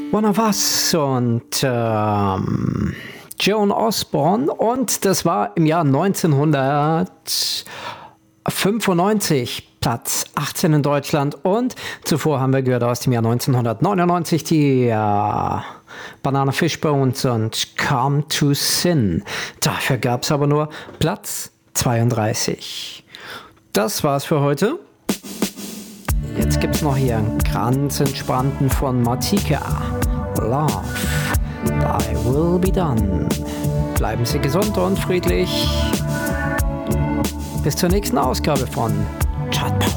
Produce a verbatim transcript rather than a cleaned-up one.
One of Us und ähm, Joan Osborne, und das war im Jahr neunzehnhundertfünfundneunzig, Platz achtzehn in Deutschland, und zuvor haben wir gehört aus dem Jahr neunzehnhundertneunundneunzig die äh, Banana Fishbones und Come to Sin. Dafür gab es aber nur Platz zweiunddreißig. Das war's für heute. Jetzt gibt's noch hier einen ganz entspannten von Martika. Love, Thy Will Be Done. Bleiben Sie gesund und friedlich. Bis zur nächsten Ausgabe von Chartpost.